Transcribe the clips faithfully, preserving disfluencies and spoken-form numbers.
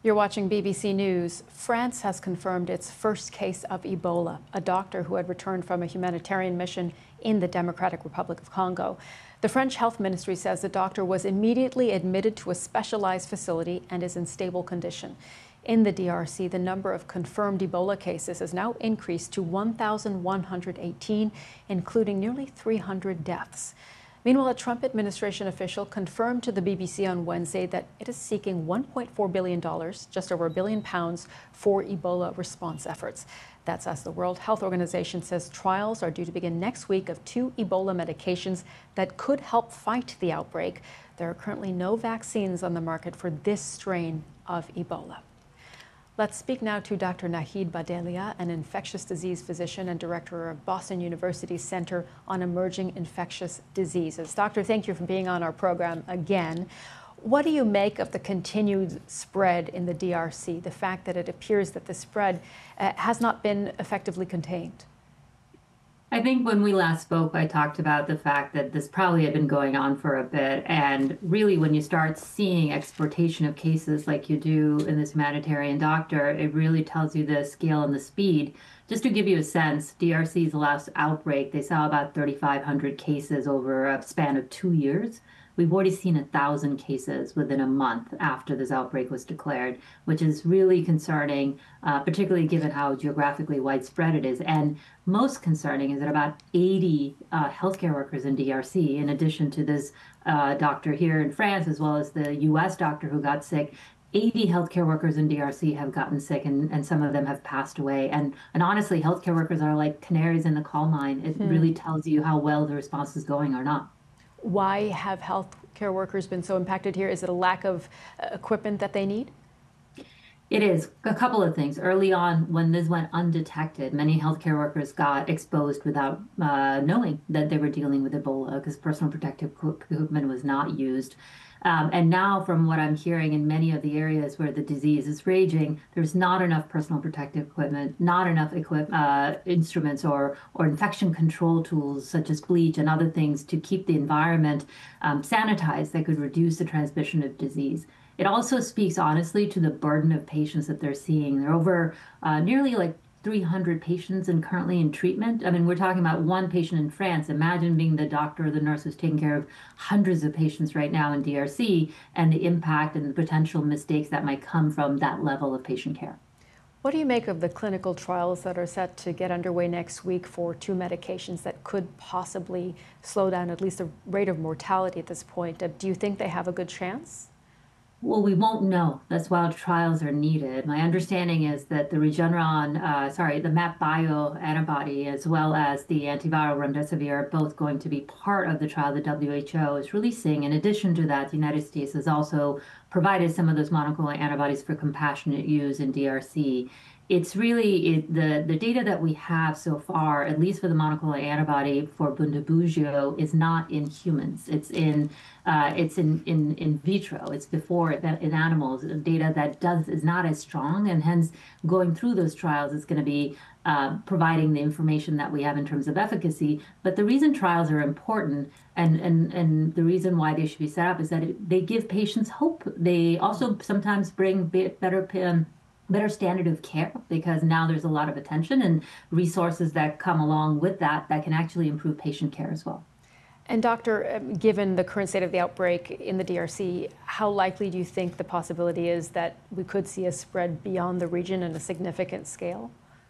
You're watching B B C News. France has confirmed its first case of Ebola, a doctor who had returned from a humanitarian mission in the Democratic Republic of Congo. The French health ministry says the doctor was immediately admitted to a specialized facility and is in stable condition. In the D R C, the number of confirmed Ebola cases has now increased to one thousand one hundred eighteen, including nearly three hundred deaths. Meanwhile, a Trump administration official confirmed to the B B C on Wednesday that it is seeking one point four billion dollars, just over a billion pounds, for Ebola response efforts. That's as the World Health Organization says trials are due to begin next week of two Ebola medications that could help fight the outbreak. There are currently no vaccines on the market for this strain of Ebola. Let's speak now to Doctor Nahid Bhadelia, an infectious disease physician and director of Boston University's Center on Emerging Infectious Diseases. Doctor, thank you for being on our program again. What do you make of the continued spread in the D R C, the fact that it appears that the spread uh, has not been effectively contained? I think when we last spoke, I talked about the fact that this probably had been going on for a bit. And really, when you start seeing exportation of cases like you do in this humanitarian doctor, it really tells you the scale and the speed. Just to give you a sense, D R C's last outbreak, they saw about thirty-five hundred cases over a span of two years. We've already seen a thousand cases within a month after this outbreak was declared, which is really concerning, uh, particularly given how geographically widespread it is. And most concerning is that about eighty uh, healthcare workers in D R C, in addition to this uh, doctor here in France, as well as the U S doctor who got sick, eighty healthcare workers in D R C have gotten sick, and, and some of them have passed away. And, and honestly, healthcare workers are like canaries in the coal mine. It hmm. really tells you how well the response is going or not. Why have healthcare workers been so impacted here? Is it a lack of uh, equipment that they need? It is a couple of things. Early on, when this went undetected, many healthcare workers got exposed without uh, knowing that they were dealing with Ebola because personal protective equipment was not used. Um, and now, from what I'm hearing in many of the areas where the disease is raging, there's not enough personal protective equipment, not enough equip, uh, instruments or, or infection control tools such as bleach and other things to keep the environment um, sanitized that could reduce the transmission of disease. It also speaks honestly to the burden of patients that they're seeing. There are over uh, nearly like three hundred patients and currently in treatment. I mean, we're talking about one patient in France. Imagine being the doctor or the nurse who's taking care of hundreds of patients right now in D R C and the impact and the potential mistakes that might come from that level of patient care. What do you make of the clinical trials that are set to get underway next week for two medications that could possibly slow down at least the rate of mortality at this point? Do you think they have a good chance? Well, we won't know. That's why trials are needed. My understanding is that the Regeneron, uh, sorry, the MapBio antibody, as well as the antiviral remdesivir, are both going to be part of the trial the W H O is releasing. In addition to that, the United States has also provided some of those monoclonal antibodies for compassionate use in D R C. It's really it, the, the data that we have so far, at least for the monoclonal antibody for Bundibugyo, is not in humans. It's in uh, it's in, in in vitro. It's before it, in animals. Data that does is not as strong, and hence going through those trials is going to be uh, providing the information that we have in terms of efficacy. But the reason trials are important, and and and the reason why they should be set up, is that it, they give patients hope. They also sometimes bring better um, better standard of care, because now there's a lot of attention and resources that come along with that that can actually improve patient care as well. And doctor, given the current state of the outbreak in the D R C, how likely do you think the possibility is that we could see a spread beyond the region in a significant scale?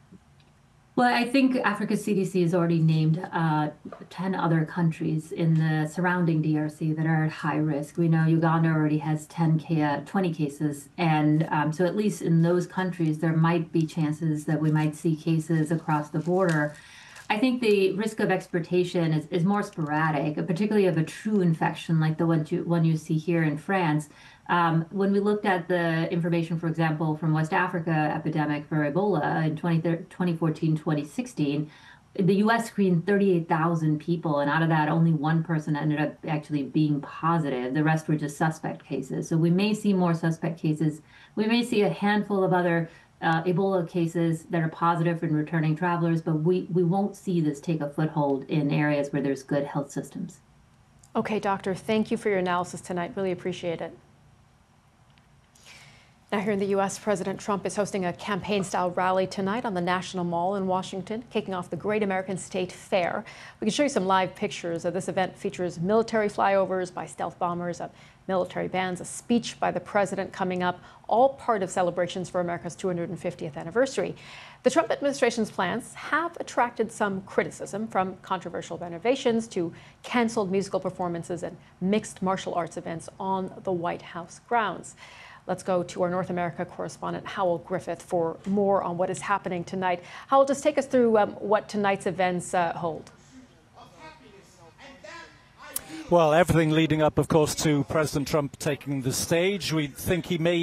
Well, I think Africa C D C has already named uh, ten other countries in the surrounding D R C that are at high risk. We know Uganda already has ten, twenty cases. And um, so at least in those countries, there might be chances that we might see cases across the border. I think the risk of exportation is, is more sporadic, particularly of a true infection like the one you, one you see here in France. Um, when we looked at the information, for example, from West Africa epidemic for Ebola in twenty fourteen, twenty sixteen, the U S screened thirty-eight thousand people, and out of that, only one person ended up actually being positive. The rest were just suspect cases. So we may see more suspect cases. We may see a handful of other uh, Ebola cases that are positive in returning travelers, but we, we won't see this take a foothold in areas where there's good health systems. Okay, doctor, thank you for your analysis tonight. Really appreciate it. Now here in the U S, President Trump is hosting a campaign-style rally tonight on the National Mall in Washington, kicking off the Great American State Fair. We can show you some live pictures. Of this event features military flyovers by stealth bombers, of military bands, a speech by the president coming up, all part of celebrations for America's two hundred fiftieth anniversary. The Trump administration's plans have attracted some criticism, from controversial renovations to canceled musical performances and mixed martial arts events on the White House grounds. Let's go to our North America correspondent, Howell Griffith, for more on what is happening tonight. Howell, just take us through um, what tonight's events uh, hold. Well, everything leading up, of course, to President Trump taking the stage. We think he may